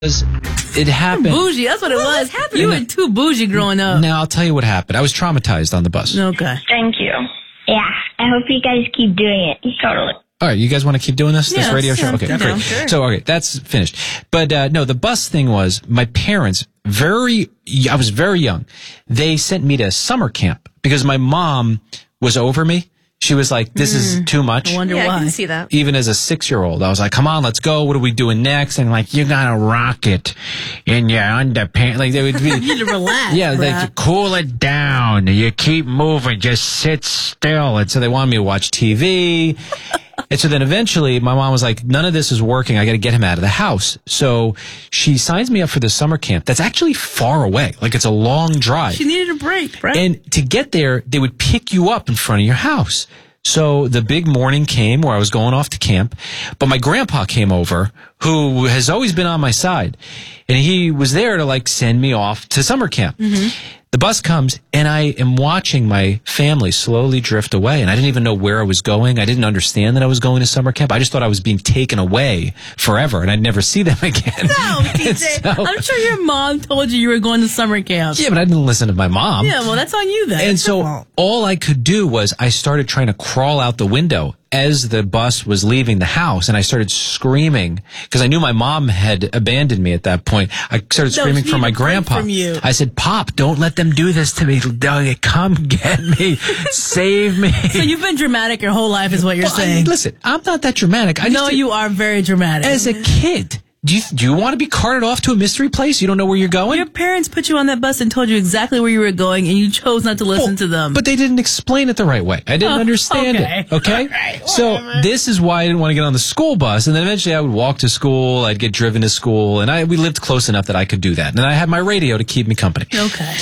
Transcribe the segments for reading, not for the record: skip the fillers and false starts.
It happened. Bougie, that's what it was. You were too bougie growing up. Now, I'll tell you what happened. I was traumatized on the bus. Okay. Thank you. Yeah, I hope you guys keep doing it. Totally. All right, you guys want to keep doing this radio show? Okay, definitely. great. Sure. So, okay, that's finished. But no, the bus thing was my parents, I was very young. They sent me to summer camp because my mom was over me. She was like, this is too much. I wonder why. I can see that. Even as a 6-year-old, I was like, come on, let's go. What are we doing next? And like, you got to rock it in your underpants. Like, they would be. You need to relax. Yeah, like, cool it down. You keep moving. Just sit still. And so they wanted me to watch TV. And so then eventually my mom was like, none of this is working. I got to get him out of the house. So she signs me up for the summer camp. That's actually far away. Like, it's a long drive. She needed a break, right? And to get there, they would pick you up in front of your house. So the big morning came where I was going off to camp, but my grandpa came over, who has always been on my side, and he was there to like send me off to summer camp. Mm-hmm. The bus comes, and I am watching my family slowly drift away, and I didn't even know where I was going. I didn't understand that I was going to summer camp. I just thought I was being taken away forever, and I'd never see them again. No, DJ. I'm sure your mom told you were going to summer camp. Yeah, but I didn't listen to my mom. Yeah, well, that's on you then. And so all I could do was I started trying to crawl out the window as the bus was leaving the house, and I started screaming because I knew my mom had abandoned me at that point. I started screaming for my grandpa. From you. I said, Pop, don't let them do this to me. Come get me. Save me. So you've been dramatic your whole life is what you're saying. Listen, I'm not that dramatic. You are very dramatic. As a kid. Do you want to be carted off to a mystery place? You don't know where you're going? Your parents put you on that bus and told you exactly where you were going, and you chose not to listen to them. But they didn't explain it the right way. I didn't understand it. Okay? Right, so this is why I didn't want to get on the school bus. And then eventually I would walk to school. I'd get driven to school. And we lived close enough that I could do that. And I had my radio to keep me company. Okay.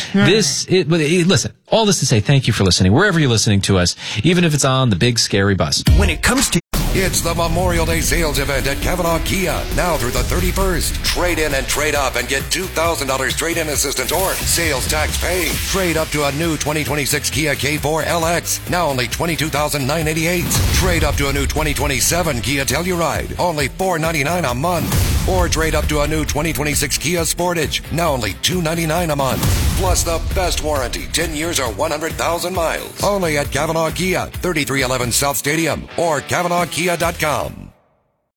Listen, all this to say thank you for listening. Wherever you're listening to us, even if it's on the big scary bus. When it comes to... It's the Memorial Day sales event at Kavanaugh Kia. Now through the 31st. Trade in and trade up and get $2,000 trade-in assistance or sales tax paid. Trade up to a new 2026 Kia K4 LX. Now only $22,988. Trade up to a new 2027 Kia Telluride. Only $499 a month. Or trade up to a new 2026 Kia Sportage. Now only $299 a month. Plus the best warranty, 10 years or 100,000 miles. Only at Kavanaugh Kia, 3311 South Stadium or KavanaughKia.com.